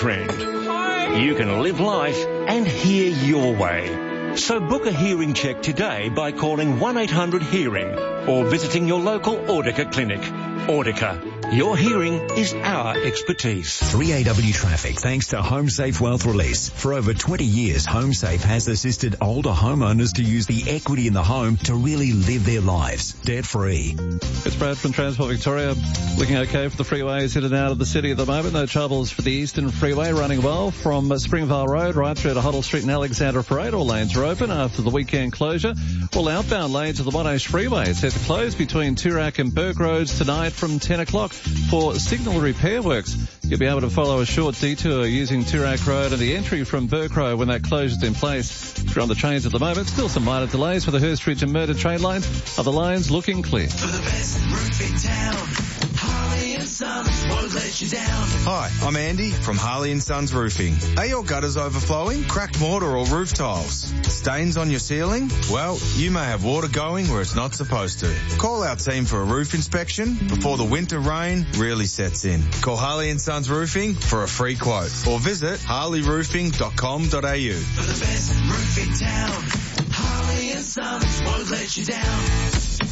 trend. You can live life and hear your way. So book a hearing check today by calling 1-800-HEARING or visiting your local Audica clinic. Audica, your hearing is our expertise. 3AW Traffic, thanks to HomeSafe Wealth Release. For over 20 years, HomeSafe has assisted older homeowners to use the equity in the home to really live their lives debt-free. It's Brad from Transport Victoria. Looking okay for the freeways in and out of the city at the moment. No troubles for the Eastern Freeway, running well from Springvale Road right through to Huddle Street and Alexandra Parade. All lanes are open after the weekend closure. All outbound lanes of the Monash Freeway set to close between Toorak and Burke Roads tonight from 10 o'clock for signal repair works. You'll be able to follow a short detour using Toorak Road and the entry from Burke Road when that closure is in place. If you're on the trains at the moment, still some minor delays for the Hurstridge and Murder train lines. Other lines looking clear. For the best roof in town, Harley and Sons won't let you down. Hi, I'm Andy from Harley and Sons Roofing. Are your gutters overflowing, cracked mortar or roof tiles? Stains on your ceiling? Well, you may have water going where it's not supposed to. Call our team for a roof inspection before the winter rain really sets in. Call Harley and Sons Roofing for a free quote or visit harleyroofing.com.au. For the best roof in town, Harley and Sons won't let you down.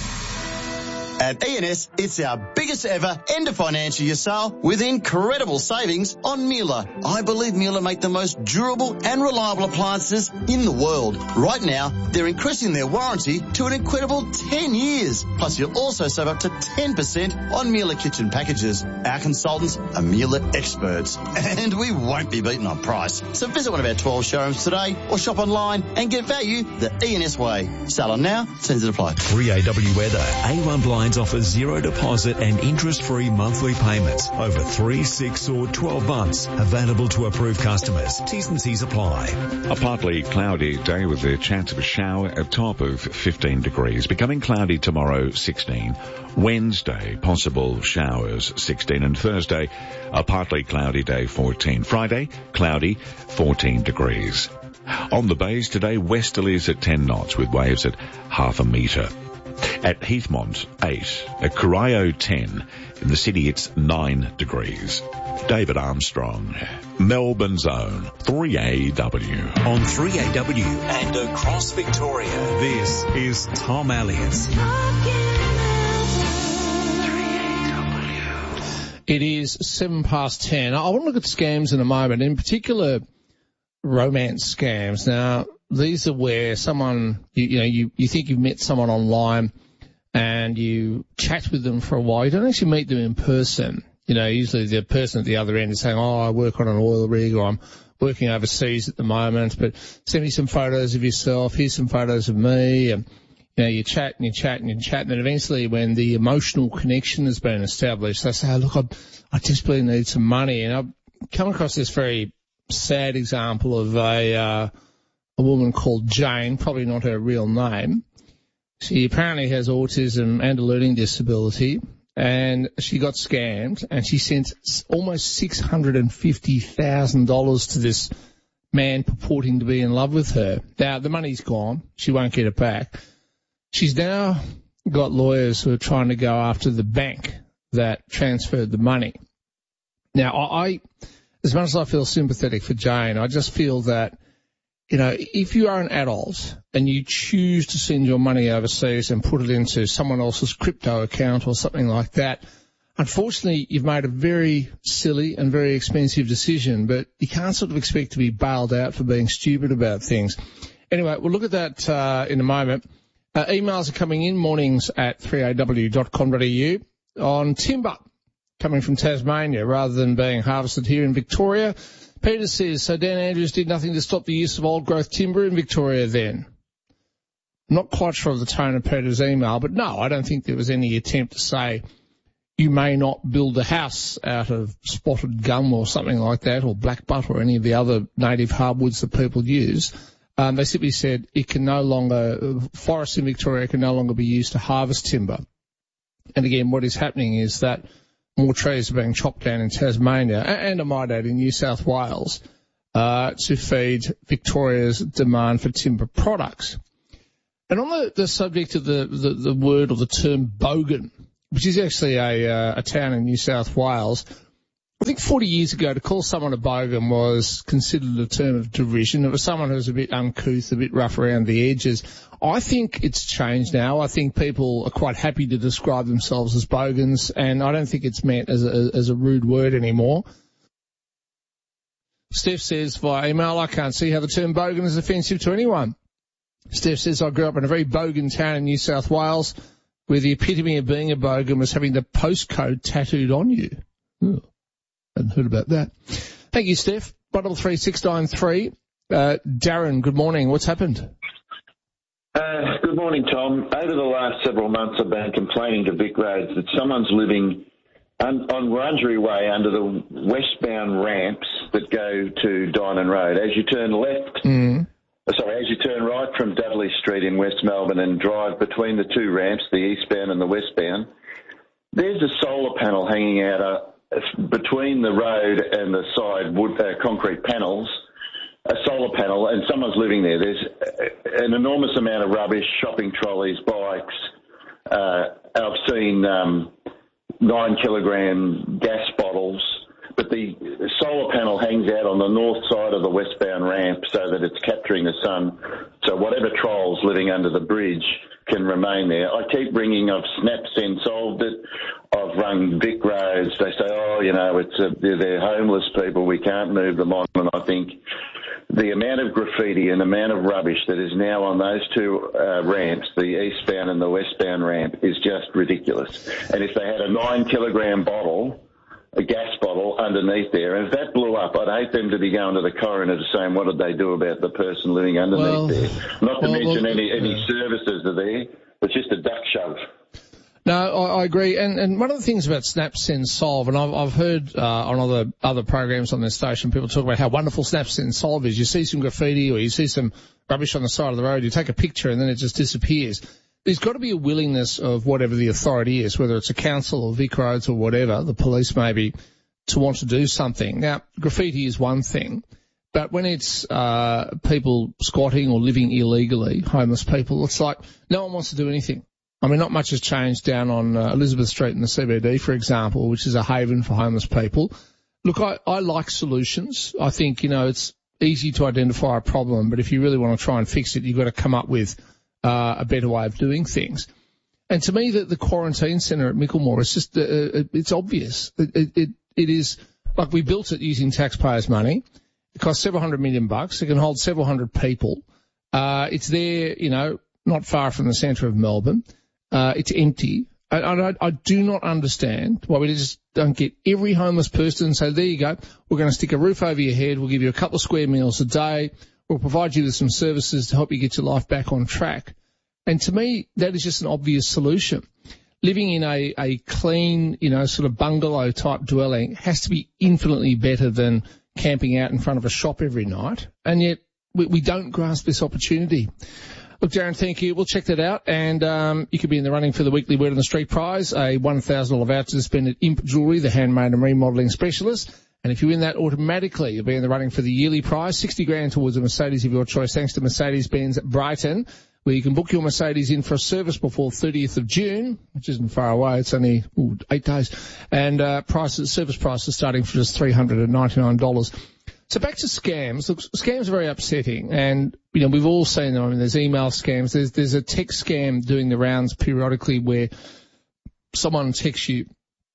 At E&S, it's our biggest ever end of financial year sale with incredible savings on Miele. I believe Miele make the most durable and reliable appliances in the world. Right now, they're increasing their warranty to an incredible 10 years. Plus, you'll also save up to 10% on Miele kitchen packages. Our consultants are Miele experts, and we won't be beaten on price. So visit one of our 12 showrooms today or shop online and get value the E&S way. Sale on now, terms apply. 3AW Weather. A1 Blinds offers zero deposit and interest-free monthly payments over 3, 6 or 12 months. Available to approved customers. T's and C's apply. A partly cloudy day with the chance of a shower at top of 15 degrees. Becoming cloudy tomorrow, 16. Wednesday, possible showers, 16. And Thursday, a partly cloudy day, 14. Friday, cloudy, 14 degrees. On the bays today, westerlies at 10 knots with waves at half a metre. At Heathmont, 8. At Corio, 10. In the city, it's 9 degrees. David Armstrong, Melbourne's own 3AW. On 3AW and across Victoria, this is Tom Elliott. It is 10:07. I want to look at scams in a moment, in particular romance scams. Now, these are where someone, you think you've met someone online and you chat with them for a while. You don't actually meet them in person. Usually the person at the other end is saying, I work on an oil rig, or I'm working overseas at the moment, but send me some photos of yourself. Here's some photos of me. And, you chat and you chat and you chat. And then eventually when the emotional connection has been established, they say, look, I desperately need some money. And I've come across this very sad example of a woman called Jane, probably not her real name. She apparently has autism and a learning disability, and she got scammed, and she sent almost $650,000 to this man purporting to be in love with her. Now, the money's gone. She won't get it back. She's now got lawyers who are trying to go after the bank that transferred the money. Now, I as much as I feel sympathetic for Jane, I just feel that, if you are an adult and you choose to send your money overseas and put it into someone else's crypto account or something like that, unfortunately, you've made a very silly and very expensive decision, but you can't sort of expect to be bailed out for being stupid about things. Anyway, we'll look at that in a moment. Emails are coming in, mornings at 3aw.com.au on timber coming from Tasmania rather than being harvested here in Victoria. Peter says, so Dan Andrews did nothing to stop the use of old-growth timber in Victoria then. I'm not quite sure of the tone of Peter's email, but no, I don't think there was any attempt to say you may not build a house out of spotted gum or something like that, or blackbutt or any of the other native hardwoods that people use. They simply said forests in Victoria can no longer be used to harvest timber. And again, what is happening is that more trees are being chopped down in Tasmania, and I might add in New South Wales, to feed Victoria's demand for timber products. And on the subject of the word or the term bogan, which is actually a town in New South Wales, I think 40 years ago, to call someone a bogan was considered a term of derision. It was someone who was a bit uncouth, a bit rough around the edges. I think it's changed now. I think people are quite happy to describe themselves as bogans, and I don't think it's meant as a rude word anymore. Steph says via email, I can't see how the term bogan is offensive to anyone. Steph says, I grew up in a very bogan town in New South Wales where the epitome of being a bogan was having the postcode tattooed on you. Ooh. Hadn't heard about that. Thank you, Steph. 133 Darren, good morning. What's happened? Good morning, Tom. Over the last several months, I've been complaining to Vic Roads that someone's living on Wurundjeri Way under the westbound ramps that go to Dinan Road. As you turn as you turn right from Dudley Street in West Melbourne and drive between the two ramps, the eastbound and the westbound, there's a solar panel hanging out between the road and the side wood concrete panels, a solar panel, and someone's living there. There's an enormous amount of rubbish, shopping trolleys, bikes. I've seen 9-kilogram gas bottles, but the solar panel hangs out on the north side of the westbound ramp so that it's capturing the sun. So whatever trolls living under the bridge can remain there. I keep ringing. I've SnapSend solved it. I've rung Vic Roads. They say, they're homeless people. We can't move them on. And I think the amount of graffiti and amount of rubbish that is now on those two ramps, the eastbound and the westbound ramp, is just ridiculous. And if they had a 9-kilogram bottle, a gas bottle underneath there, and if that blew up, I'd hate them to be going to the coroner to saying, what did they do about the person living underneath there? Not to mention any services are there. It's just a duck shove. No, I agree. And one of the things about SnapSend Solve, and I've heard on other programs on this station, people talk about how wonderful SnapSend Solve is. You see some graffiti or you see some rubbish on the side of the road, you take a picture and then it just disappears. There's got to be a willingness of whatever the authority is, whether it's a council or Vic Roads or whatever, the police maybe, to want to do something. Now, graffiti is one thing, but when it's people squatting or living illegally, homeless people, it's like no one wants to do anything. I mean, not much has changed down on Elizabeth Street in the CBD, for example, which is a haven for homeless people. Look, I like solutions. I think, it's easy to identify a problem, but if you really want to try and fix it, you've got to come up with a better way of doing things. And to me, the quarantine centre at Micklemore is just, it's obvious. It is, like, we built it using taxpayers' money. It cost several $100 million. It can hold several hundred people. It's there, not far from the centre of Melbourne. It's empty. I do not understand why we just don't get every homeless person and say, there you go, we're going to stick a roof over your head, we'll give you a couple of square meals a day, we'll provide you with some services to help you get your life back on track. And to me, that is just an obvious solution. Living in a clean, sort of bungalow-type dwelling has to be infinitely better than camping out in front of a shop every night, and yet we don't grasp this opportunity. Look, Darren, thank you. We'll check that out, and you could be in the running for the weekly Word on the Street prize, a $1,000 voucher to spend at Imp Jewellery, the handmade and remodelling specialist. And if you win that, automatically you'll be in the running for the yearly prize, $60,000 towards a Mercedes of your choice, thanks to Mercedes-Benz Brighton, where you can book your Mercedes in for a service before 30th of June, which isn't far away. It's only 8 days. And service prices starting for just $399. So back to scams. Look, scams are very upsetting, and we've all seen them. I mean, there's email scams. There's a text scam doing the rounds periodically where someone texts you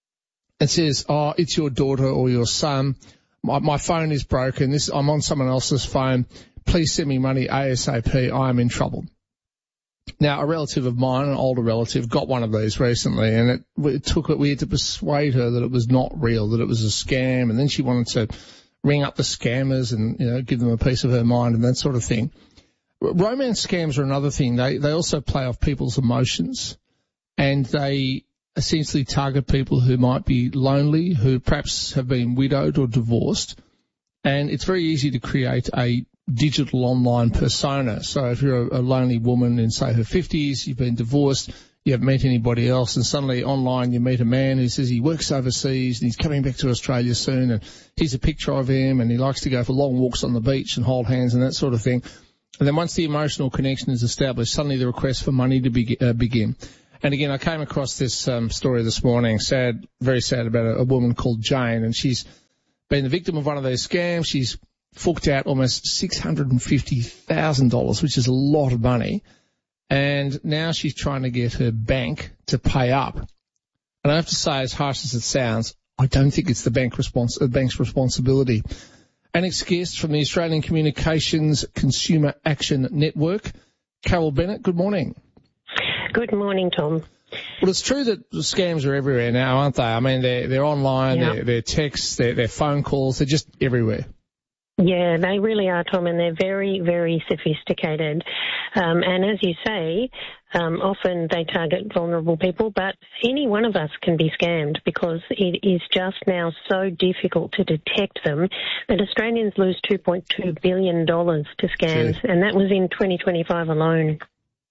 and says, "Oh, it's your daughter or your son. My phone is broken. I'm on someone else's phone. Please send me money ASAP. I am in trouble." Now, a relative of mine, an older relative, got one of these recently, and we had to persuade her that it was not real, that it was a scam, and then she wanted to ring up the scammers and, give them a piece of her mind and that sort of thing. Romance scams are another thing. They also play off people's emotions, and they essentially target people who might be lonely, who perhaps have been widowed or divorced. And it's very easy to create a digital online persona. So if you're a lonely woman in, say, her 50s, you've been divorced, you haven't met anybody else, and suddenly online you meet a man who says he works overseas and he's coming back to Australia soon, and here's a picture of him, and he likes to go for long walks on the beach and hold hands and that sort of thing. And then once the emotional connection is established, suddenly the request for money to begin. And again, I came across this story this morning, very sad about a woman called Jane, and she's been the victim of one of those scams. She's forked out almost $650,000, which is a lot of money. And now she's trying to get her bank to pay up. And I have to say, as harsh as it sounds, I don't think it's the bank's responsibility. Annex guest from the Australian Communications Consumer Action Network, Carol Bennett, good morning. Good morning, Tom. Well, it's true that scams are everywhere now, aren't they? I mean, they're online, they're texts, they're phone calls, they're just everywhere. Yeah, they really are, Tom, and they're very, very sophisticated. And as you say, often they target vulnerable people, but any one of us can be scammed because it is just now so difficult to detect them that Australians lose $2.2 billion to scams, and that was in 2025 alone.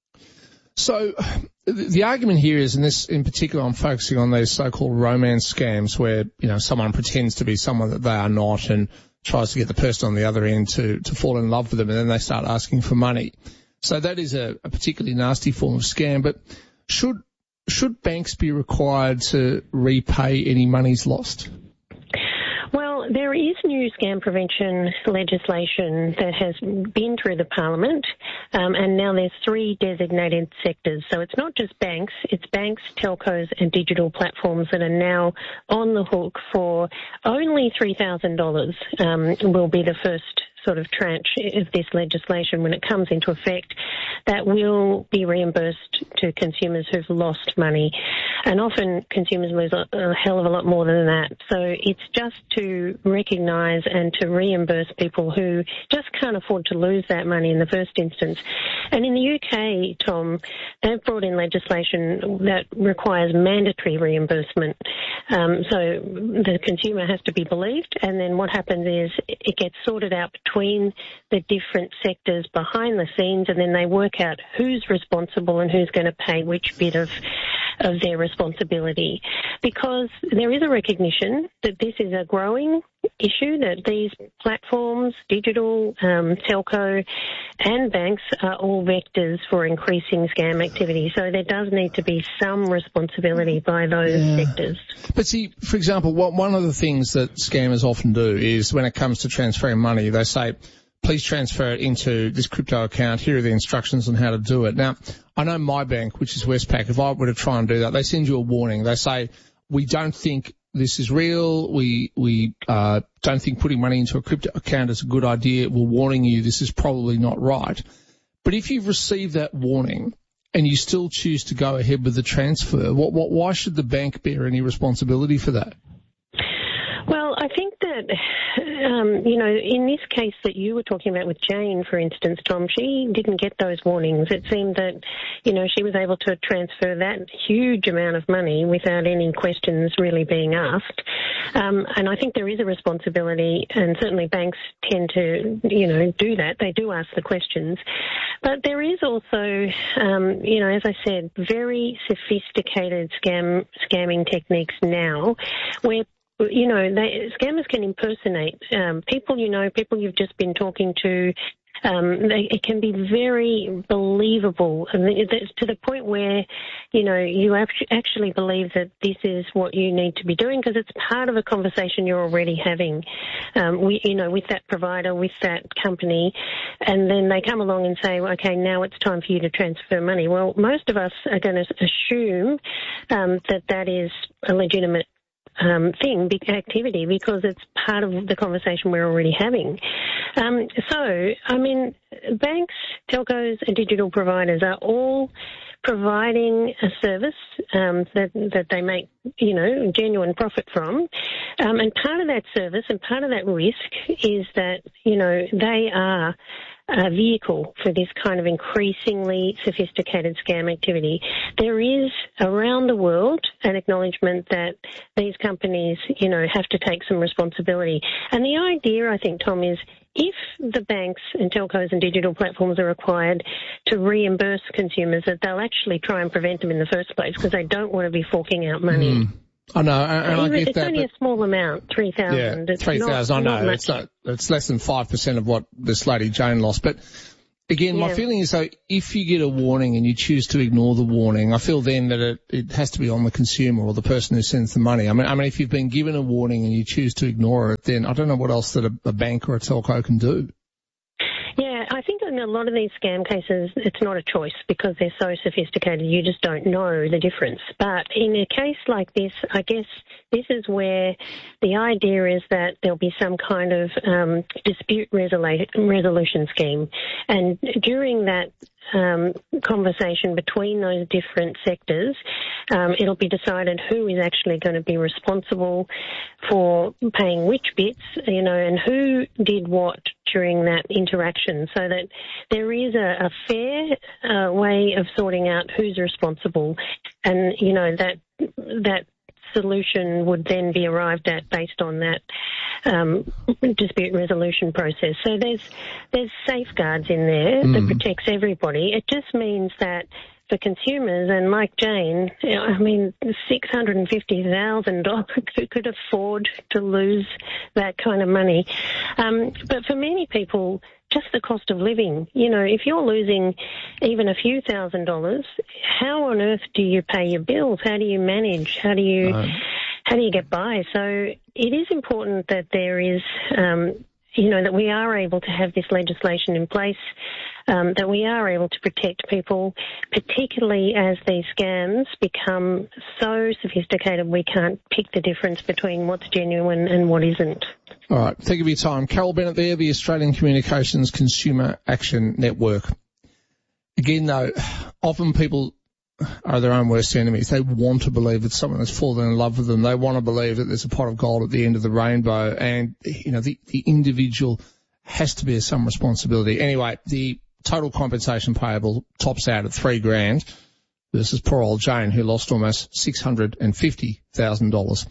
So the argument here is, and this in particular I'm focusing on those so-called romance scams where, someone pretends to be someone that they are not and tries to get the person on the other end to fall in love with them, and then they start asking for money. So that is a particularly nasty form of scam. But should banks be required to repay any monies lost? Well, there is new scam prevention legislation that has been through the Parliament, and now there's 3 designated sectors. So it's not just banks, it's banks, telcos and digital platforms that are now on the hook for only $3,000 will be the first sort of tranche of this legislation when it comes into effect that will be reimbursed to consumers who've lost money. And often consumers lose a hell of a lot more than that. So it's just to recognise and to reimburse people who just can't afford to lose that money in the first instance. And in the UK, Tom, they've brought in legislation that requires mandatory reimbursement. So the consumer has to be believed, and then what happens is it gets sorted out between the different sectors behind the scenes, and then they work out who's responsible and who's going to pay which bit of their responsibility. Because there is a recognition that this is a growing issue, that these platforms, digital, telco and banks are all vectors for increasing scam activity. So there does need to be some responsibility by those sectors. But see, for example, one of the things that scammers often do is when it comes to transferring money, they say, please transfer it into this crypto account. Here are the instructions on how to do it. Now, I know my bank, which is Westpac, if I were to try and do that, they send you a warning. They say, we don't think this is real. We don't think putting money into a crypto account is a good idea. We're warning you this is probably not right. But if you've received that warning and you still choose to go ahead with the transfer, why should the bank bear any responsibility for that? Well, I think that, in this case that you were talking about with Jane, for instance, Tom, she didn't get those warnings. It seemed that, she was able to transfer that huge amount of money without any questions really being asked. And I think there is a responsibility, and certainly banks tend to, do that. They do ask the questions. But there is also, as I said, very sophisticated scamming techniques now where scammers can impersonate people people you've just been talking to. It can be very believable, and it's to the point where, you actually believe that this is what you need to be doing because it's part of a conversation you're already having, with that provider, with that company, and then they come along and say, well, okay, now it's time for you to transfer money. Well, most of us are going to assume that is a legitimate big activity because it's part of the conversation we're already having. Banks, telcos and digital providers are all providing a service that they make, genuine profit from. And part of that service and part of that risk is that, they are a vehicle for this kind of increasingly sophisticated scam activity. There is around the world an acknowledgement that these companies, have to take some responsibility. And the idea, I think, Tom, is if the banks and telcos and digital platforms are required to reimburse consumers, that they'll actually try and prevent them in the first place because they don't want to be floating out money. I know, and I get it's only a small amount, 3,000. Yeah, 3,000. I know it's less than 5% of what this lady Jane lost. But Again, my feeling is, though, if you get a warning and you choose to ignore the warning, I feel then that it has to be on the consumer or the person who sends the money. I mean, if you've been given a warning and you choose to ignore it, then I don't know what else that a bank or a telco can do. Yeah, I think in a lot of these scam cases, it's not a choice because they're so sophisticated, you just don't know the difference. But in a case like this, I guess this is where the idea is that there'll be some kind of dispute resolution scheme. And during that conversation between those different sectors, it'll be decided who is actually going to be responsible for paying which bits, and who did what during that interaction, so that there is a fair way of sorting out who's responsible, and that solution would then be arrived at based on that dispute resolution process. So there's safeguards in there that protects everybody. It just means that for consumers, and like Jane, $650,000 could afford to lose that kind of money. But for many people, just the cost of living, if you're losing even a few $1,000s, how on earth do you pay your bills? How do you manage? How do you get by? So it is important that there is, that we are able to have this legislation in place, that we are able to protect people, particularly as these scams become so sophisticated we can't pick the difference between what's genuine and what isn't. All right. Thank you for your time. Carol Bennett there, the Australian Communications Consumer Action Network. Again, though, often people are their own worst enemies. They want to believe that someone has fallen in love with them. They want to believe that there's a pot of gold at the end of the rainbow, and, the individual has to bear some responsibility. Anyway, the total compensation payable tops out at $3,000 versus poor old Jane, who lost almost $650,000.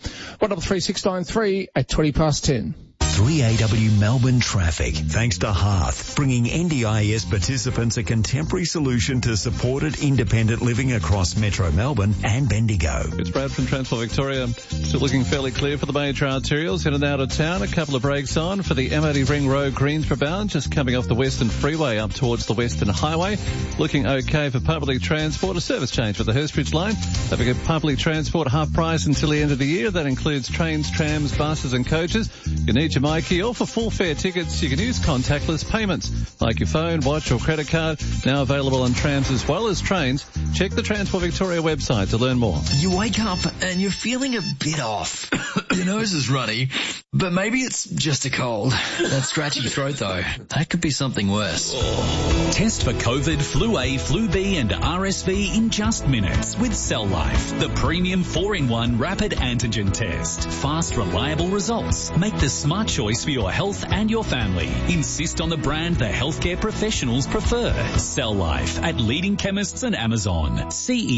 133 at 10:20. 3AW Melbourne traffic, thanks to Hearth, bringing NDIS participants a contemporary solution to supported independent living across Metro Melbourne and Bendigo. It's Brad from Transport Victoria. Still looking fairly clear for the major arterials in and out of town. A couple of breaks on for the M80 Ring Road Greensborough bound, just coming off the Western Freeway up towards the Western Highway. Looking okay for public transport. A service change for the Hurstbridge line. Having a public transport half price until the end of the year. That includes trains, trams, buses and coaches. You need your Mikey, or for full fare tickets, you can use contactless payments, like your phone, watch or credit card, now available on trams as well as trains. Check the Transport Victoria website to learn more. You wake up and you're feeling a bit off. Your nose is runny, but maybe it's just a cold. That scratchy throat though, that could be something worse. Test for COVID, Flu A, Flu B and RSV in just minutes with Cell Life, the premium 4-in-1 rapid antigen test. Fast, reliable results. Make the smart choice for your health and your family. Insist on the brand the healthcare professionals prefer. Cell Life at leading chemists and Amazon.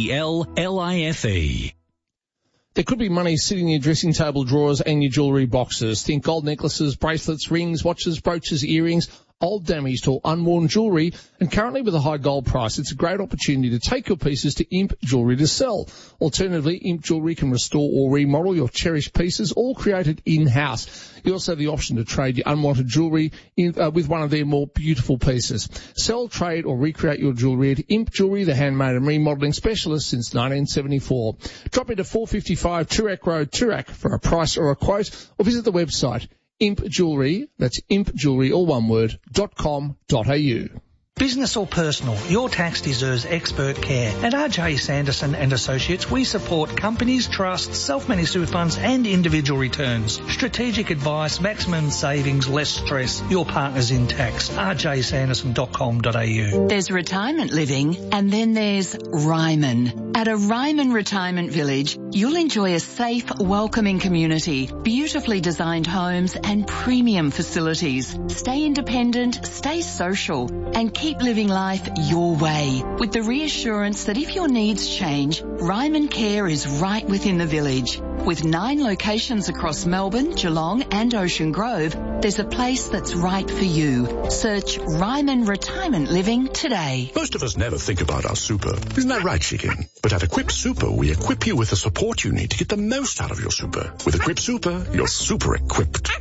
CELLIFE. There could be money sitting in your dressing table drawers and your jewellery boxes. Think gold necklaces, bracelets, rings, watches, brooches, earrings, old damaged or unworn jewellery, and currently with a high gold price, it's a great opportunity to take your pieces to Imp Jewellery to sell. Alternatively, Imp Jewellery can restore or remodel your cherished pieces, all created in-house. You also have the option to trade your unwanted jewellery with one of their more beautiful pieces. Sell, trade or recreate your jewellery at Imp Jewellery, the handmade and remodelling specialist since 1974. Drop into 455 Toorak Road, Toorak for a price or a quote, or visit the website Imp Jewellery, that's impjewellery, all one word, .com.au. Business or personal, your tax deserves expert care. At RJ Sanderson and Associates, we support companies, trusts, self-managed super funds and individual returns. Strategic advice, maximum savings, less stress. Your partners in tax. rjsanderson.com.au. There's retirement living and then there's Ryman. At a Ryman Retirement Village, you'll enjoy a safe, welcoming community, beautifully designed homes and premium facilities. Stay independent, stay social and keep living life your way with the reassurance that if your needs change, Ryman Care is right within the village. With 9 locations across Melbourne, Geelong and Ocean Grove, there's a place that's right for you. Search Ryman Retirement Living today. Most of us never think about our super. Isn't that right, Chicken? But at Equip Super, we equip you with the support you need to get the most out of your super. With Equip Super, you're super equipped.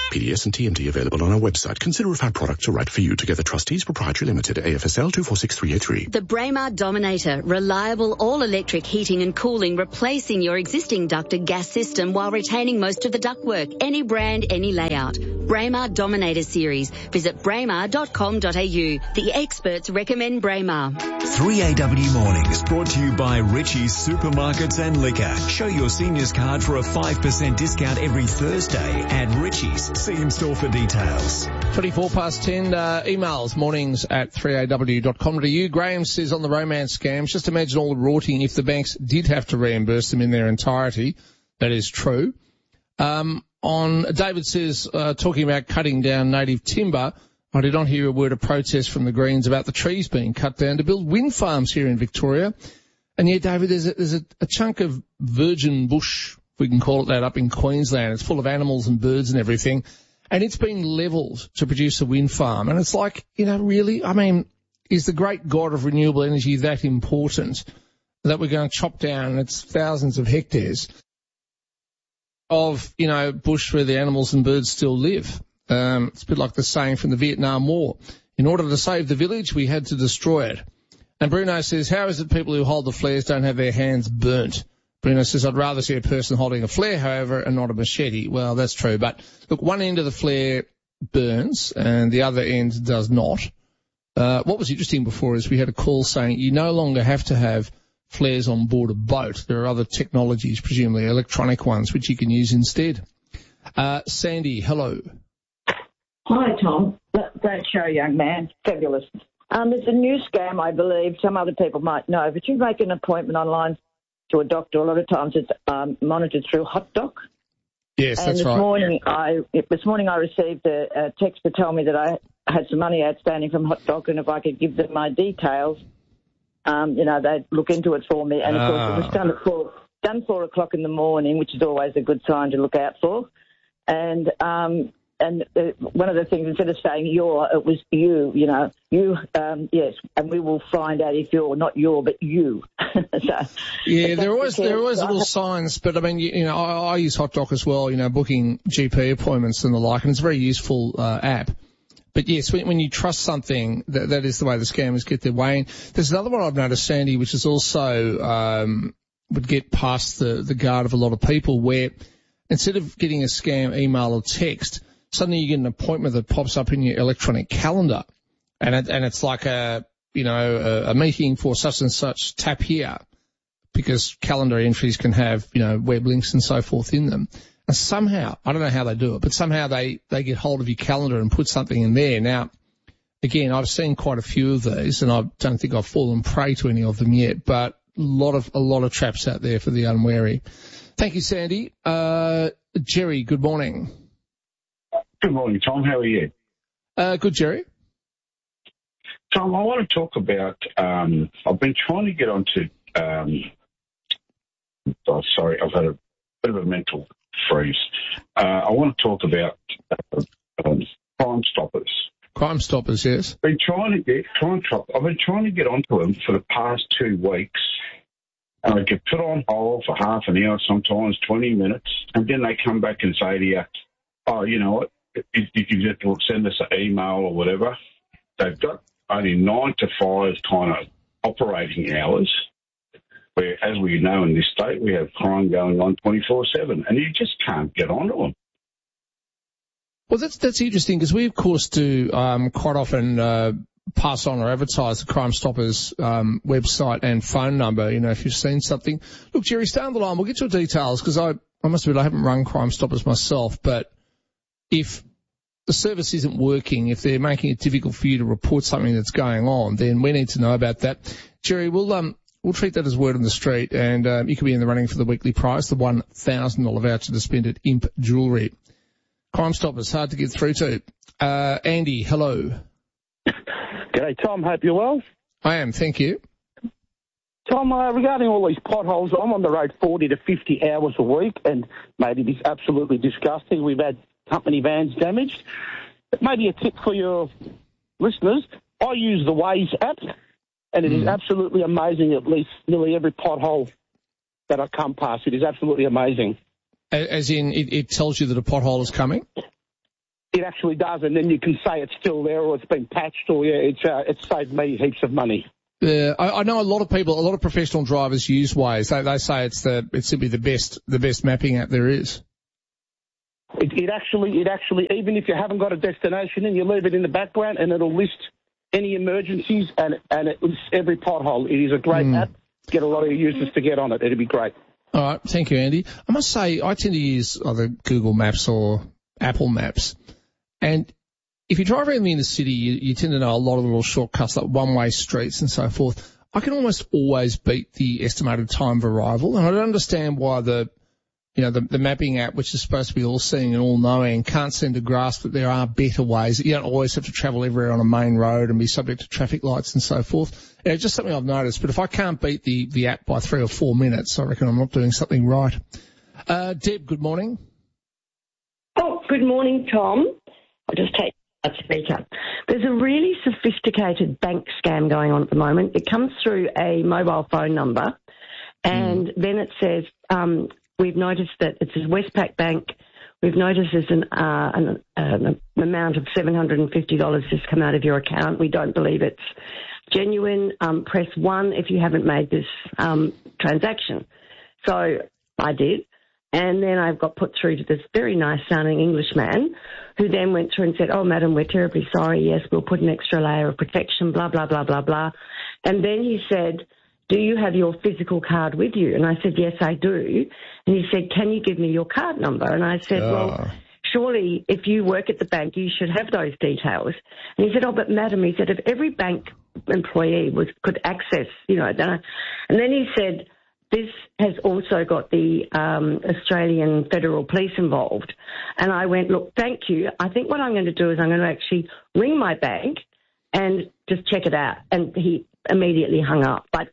PDS and TNT available on our website. Consider if our products are right for you. Together Trustees Proprietary Limited, AFSL 246383. The Braemar Dominator, reliable all-electric heating and cooling, replacing your existing ducted gas system while retaining most of the ductwork. Any brand, any layout. Braemar Dominator series. Visit braemar.com.au. The experts recommend Braemar. 3AW Mornings brought to you by Richie's Supermarkets and Liquor. Show your seniors card for a 5% discount every Thursday at Richie's. See in-store for details. 24 past 10, emails, mornings at 3aw.com.au. Graham says on the romance scams, just imagine all the rorting if the banks did have to reimburse them in their entirety. That is true. David says, talking about cutting down native timber, I did not hear a word of protest from the Greens about the trees being cut down to build wind farms here in Victoria. And yeah, David, there's a chunk of virgin bush, if we can call it that, up in Queensland. It's full of animals and birds and everything. And it's been levelled to produce a wind farm. And it's like, really? I mean, is the great god of renewable energy that important that we're going to chop down its thousands of hectares of, bush where the animals and birds still live? It's a bit like the saying from the Vietnam War. In order to save the village, we had to destroy it. And Bruno says, how is it people who hold the flares don't have their hands burnt? Bruno says, I'd rather see a person holding a flare, however, and not a machete. Well, that's true. But look, one end of the flare burns and the other end does not. What was interesting before is we had a call saying you no longer have to have flares on board a boat. There are other technologies, presumably electronic ones, which you can use instead. Sandy, hello. Hi, Tom. Great show, young man. Fabulous. There's a new scam, I believe. Some other people might know, but you make an appointment online to a doctor. A lot of times it's monitored through HotDoc. Yes, that's right. This morning I received a text to tell me that I had some money outstanding from HotDoc, and if I could give them my details, they'd look into it for me. And of course, it was done 4 o'clock in the morning, which is always a good sign to look out for. And one of the things, instead of saying you're, it was you, yes, and we will find out if you're not your, but you. Yeah, there are always little signs, but I mean, I use HotDoc as well, booking GP appointments and the like, and it's a very useful app. But yes, when you trust something, that is the way the scammers get their way in. There's another one I've noticed, Sandy, which is also would get past the guard of a lot of people, where instead of getting a scam email or text, suddenly you get an appointment that pops up in your electronic calendar, and it's like a meeting for such and such. Tap here, because calendar entries can have web links and so forth in them. And somehow, I don't know how they do it, but somehow they get hold of your calendar and put something in there. Now, again, I've seen quite a few of these, and I don't think I've fallen prey to any of them yet, but a lot of traps out there for the unwary. Thank you, Sandy. Jerry, good morning. Good morning, Tom. How are you? Good, Jerry. Tom, I want to talk about, I've been trying to get onto, sorry, I've had a bit of a mental freeze. I want to talk about Crime Stoppers. Crime Stoppers, yes. I've been trying to get onto them for the past 2 weeks. And I get put on hold for half an hour, sometimes 20 minutes, and then they come back and say to you, oh, you know what, you can just send us an email or whatever. They've got only 9 to 5 kind of operating hours, where, as we know in this state, we have crime going on 24/7, and you just can't get onto them. Well, that's interesting, because we, of course, do quite often pass on or advertise the Crime Stoppers website and phone number, if you've seen something. Look, Jerry, stay on the line. We'll get your details, because I must admit I haven't run Crime Stoppers myself, but if the service isn't working, if they're making it difficult for you to report something that's going on, then we need to know about that. Jerry, we'll treat that as word on the street, and you could be in the running for the weekly prize, the $1,000 voucher to spend at Imp Jewellery. Crime Stoppers, hard to get through to. Andy, hello. G'day, Tom. Hope you're well. I am, thank you. Tom, regarding all these potholes, I'm on the road 40 to 50 hours a week, and mate, it is absolutely disgusting. We've had company vans damaged. But maybe a tip for your listeners, I use the Waze app, and it is absolutely amazing, at least nearly every pothole that I come past. It is absolutely amazing. As in, it tells you that a pothole is coming? it actually does, and then you can say it's still there or it's been patched, or it's saved me heaps of money. Yeah, I know a lot of professional drivers use Waze. They say it's simply the best mapping app there is. It actually, even if you haven't got a destination and you leave it in the background, and it'll list any emergencies and it lists every pothole. It is a great app. Get a lot of users to get on it. It'd be great. All right, thank you, Andy. I must say, I tend to use either Google Maps or Apple Maps, and if you drive around the inner city, you tend to know a lot of the little shortcuts, like one-way streets and so forth. I can almost always beat the estimated time of arrival, and I don't understand why the mapping app, which is supposed to be all-seeing and all-knowing, can't seem to grasp that there are better ways. You don't always have to travel everywhere on a main road and be subject to traffic lights and so forth. It's just something I've noticed. But if I can't beat the app by 3 or 4 minutes, I reckon I'm not doing something right. Deb, good morning. Oh, good morning, Tom. I'll just take that speaker. There's a really sophisticated bank scam going on at the moment. It comes through a mobile phone number, and then it says, we've noticed that it says Westpac Bank. We've noticed there's an amount of $750 has come out of your account. We don't believe it's genuine. Press 1 if you haven't made this transaction. So I did. And then I got put through to this very nice-sounding Englishman who then went through and said, oh, madam, we're terribly sorry. Yes, we'll put an extra layer of protection, blah, blah, blah, blah, blah. And then he said, do you have your physical card with you? And I said, yes, I do. And he said, can you give me your card number? And I said, well, surely if you work at the bank, you should have those details. And he said, oh, but madam, he said, if every bank employee could access, and then he said, this has also got the Australian Federal Police involved. And I went, look, thank you. I think what I'm going to do is I'm going to actually ring my bank and just check it out. And he immediately hung up. But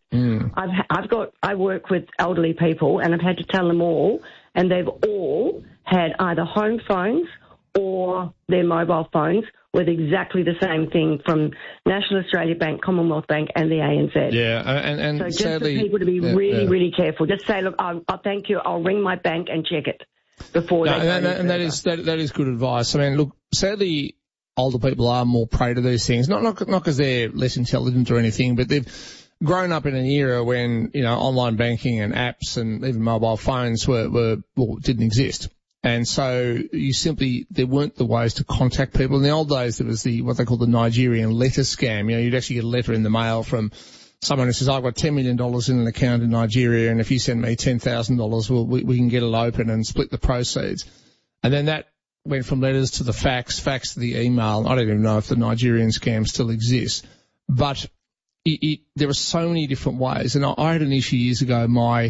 I work with elderly people, and I've had to tell them all, and they've all had either home phones or their mobile phones with exactly the same thing from National Australia Bank, Commonwealth Bank, and the ANZ. Yeah, and so just sadly, for people to be really careful. Just say, look, I'll thank you. I'll ring my bank and check it before. And that is good advice. I mean, look, sadly, older people are more prey to these things. Not because they're less intelligent or anything, but they've grown up in an era when online banking and apps and even mobile phones didn't exist. And so there weren't the ways to contact people. In the old days, there was what they call the Nigerian letter scam. You'd actually get a letter in the mail from someone who says, I've got $10 million in an account in Nigeria, and if you send me $10,000, we can get it open and split the proceeds. And then that went from letters to the fax to the email. I don't even know if the Nigerian scam still exists. But there are so many different ways. And I had an issue years ago.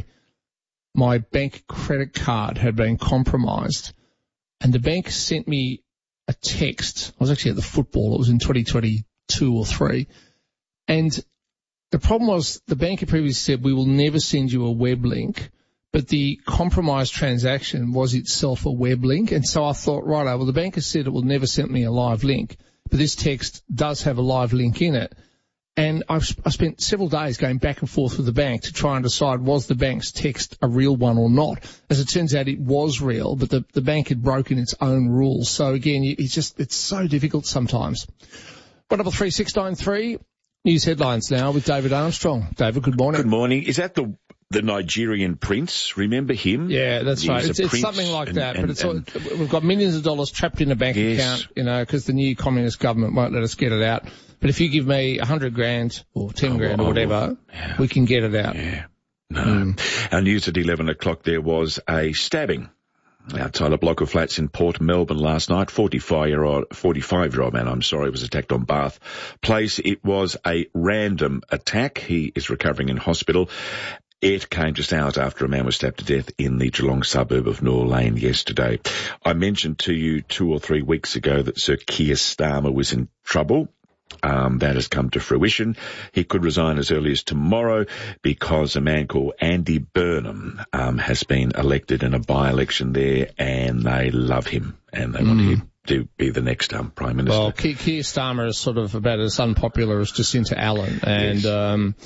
My bank credit card had been compromised, and the bank sent me a text. I was actually at the football. It was in 2022 or 3. And the problem was the bank had previously said, we will never send you a web link, but the compromised transaction was itself a web link. And so I thought, righto, well, the bank has said it will never send me a live link, but this text does have a live link in it. And I spent several days going back and forth with the bank to try and decide, was the bank's text a real one or not? As it turns out, it was real, but the bank had broken its own rules. So again, it's so difficult sometimes. 133-693, news headlines now with David Armstrong. David, good morning. Good morning. Is that the Nigerian prince? Remember him? Yeah, that's right. It's something like that, but we've got millions of dollars trapped in a bank account, because the new communist government won't let us get it out. But if you give me $100,000 or $10,000 or whatever, we can get it out. Yeah. No. Our news at 11 o'clock, there was a stabbing outside a block of flats in Port Melbourne last night. 45-year-old man, was attacked on Bath Place. It was a random attack. He is recovering in hospital. It came just hours after a man was stabbed to death in the Geelong suburb of Noor Lane yesterday. I mentioned to you 2 or 3 weeks ago that Sir Keir Starmer was in trouble. That has come to fruition. He could resign as early as tomorrow because a man called Andy Burnham has been elected in a by-election there, and they love him and they want him to be the next Prime Minister. Well, Keir Starmer is sort of about as unpopular as Jacinta Allen, and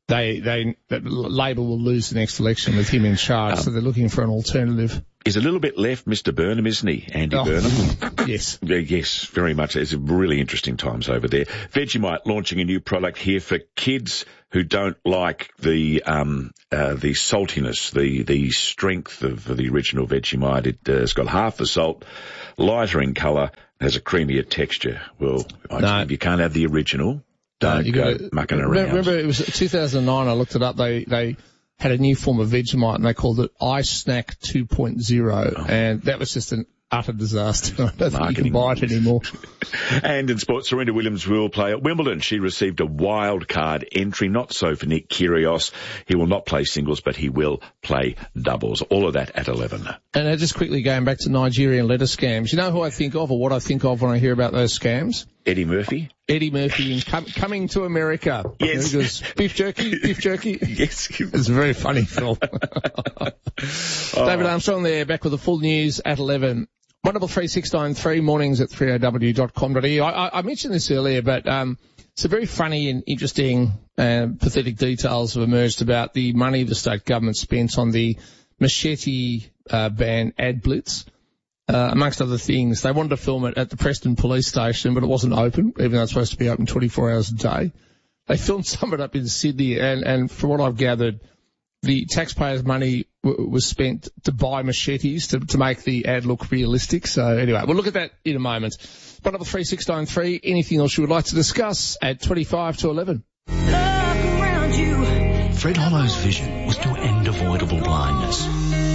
Labor will lose the next election with him in charge, so they're looking for an alternative. He's a little bit left, Mr. Burnham, isn't he? Andy Burnham. Yes. Yes, very much. It's really interesting times over there. Vegemite launching a new product here for kids who don't like the saltiness, the strength of the original Vegemite. It's got half the salt, lighter in colour, has a creamier texture. Well, if you can't have the original, don't go mucking around. Remember, it was 2009, I looked it up, they had a new form of Vegemite and they called it Ice Snack 2.0, and that was just an utter disaster. I don't think you can buy it anymore. And in sports, Serena Williams will play at Wimbledon. She received a wild card entry, not so for Nick Kyrgios. He will not play singles, but he will play doubles. All of that at 11. And just quickly going back to Nigerian letter scams, you know who I think of or what I think of when I hear about those scams? Eddie Murphy in Coming to America. Yes. Because beef jerky. Yes. It's a very funny film. David Armstrong there, back with the full news at 11. 133 mornings at 3aw.com.au. I mentioned this earlier, but some very funny and interesting and pathetic details have emerged about the money the state government spent on the Machete ban ad blitz. Amongst other things, they wanted to film it at the Preston police station, but it wasn't open, even though it's supposed to be open 24 hours a day. They filmed some of it up in Sydney, and from what I've gathered, the taxpayers' money was spent to buy machetes to make the ad look realistic. So anyway, we'll look at that in a moment. 133 anything else you would like to discuss at 25 to 11? Fred Hollow's vision was to end avoidable blindness.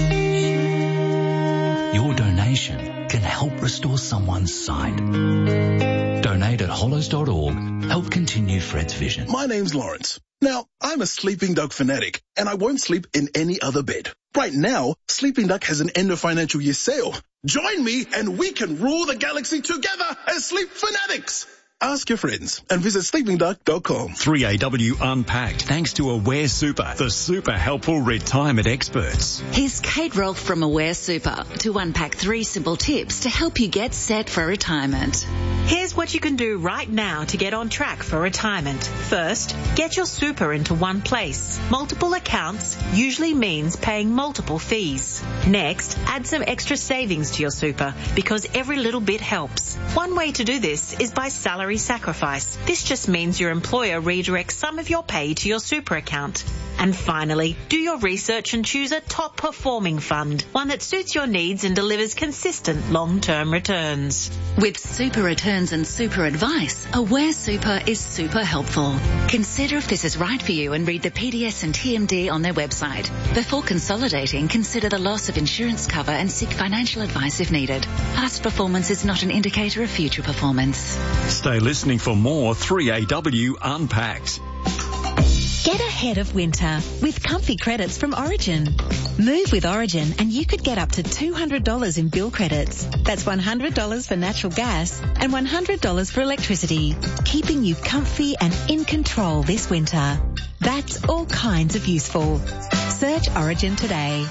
Your donation can help restore someone's sight. Donate at hollows.org. Help continue Fred's vision. My name's Lawrence. Now, I'm a Sleeping Duck fanatic, and I won't sleep in any other bed. Right now, Sleeping Duck has an end of financial year sale. Join me and we can rule the galaxy together as Sleep Fanatics. Ask your friends and visit sleepingduck.com. 3AW Unpacked, thanks to Aware Super, the super helpful retirement experts. Here's Kate Rolfe from Aware Super to unpack 3 simple tips to help you get set for retirement. Here's what you can do right now to get on track for retirement. First, get your super into one place. Multiple accounts usually means paying multiple fees. Next, add some extra savings to your super because every little bit helps. One way to do this is by salary sacrifice. This just means your employer redirects some of your pay to your super account. And finally, do your research and choose a top performing fund, one that suits your needs and delivers consistent long-term returns. With super returns and super advice, Aware Super is super helpful. Consider if this is right for you and read the PDS and TMD on their website. Before consolidating, consider the loss of insurance cover and seek financial advice if needed. Past performance is not an indicator of future performance. Stay listening for more 3AW Unpacked. Get ahead of winter with comfy credits from Origin. Move with Origin and you could get up to $200 in bill credits. That's $100 for natural gas and $100 for electricity, keeping you comfy and in control this winter. That's all kinds of useful. Search Origin today.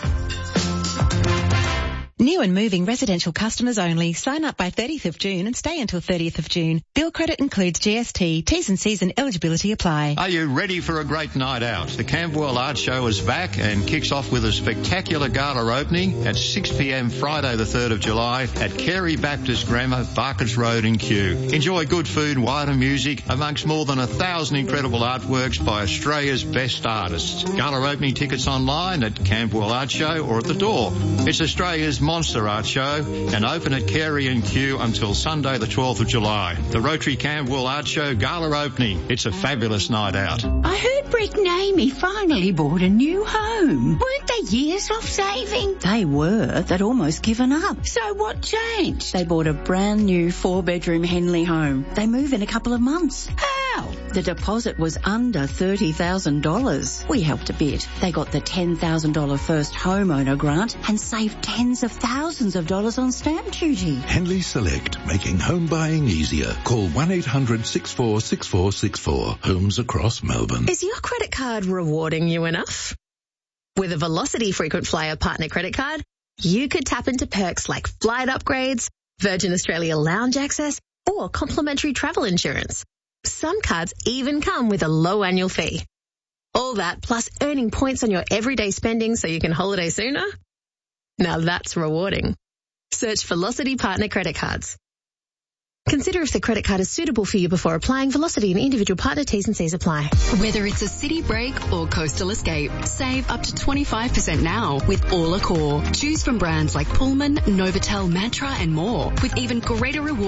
New and moving residential customers only. Sign up by 30th of June and stay until 30th of June. Bill credit includes GST. T's and C's and eligibility apply. Are you ready for a great night out? The Camberwell Art Show is back and kicks off with a spectacular gala opening at 6 p.m. Friday the 3rd of July at Carey Baptist Grammar, Barkers Road in Kew. Enjoy good food, wine and music amongst more than 1,000 incredible artworks by Australia's best artists. Gala opening tickets online at Camberwell Art Show or at the door. It's Australia's Monster Art Show and open at Carey and Kew until Sunday the 12th of July. The Rotary Camberwell Art Show gala opening. It's a fabulous night out. I heard Brick and Amy finally bought a new home. Weren't they years off saving? They were. They'd almost given up. So what changed? They bought a brand new 4-bedroom Henley home. They move in a couple of months. How? The deposit was under $30,000. We helped a bit. They got the $10,000 first homeowner grant and saved tens of thousands of dollars on stamp duty. Henley Select, making home buying easier. Call 1-800-646464. Homes across Melbourne. Is your credit card rewarding you enough? With a Velocity Frequent Flyer Partner Credit Card, you could tap into perks like flight upgrades, Virgin Australia lounge access, or complimentary travel insurance. Some cards even come with a low annual fee. All that plus earning points on your everyday spending so you can holiday sooner? Now that's rewarding. Search Velocity Partner Credit Cards. Consider if the credit card is suitable for you before applying. Velocity and individual partner T's and C's apply. Whether it's a city break or coastal escape, save up to 25% now with All Accor. Choose from brands like Pullman, Novotel, Mantra and more with even greater rewards.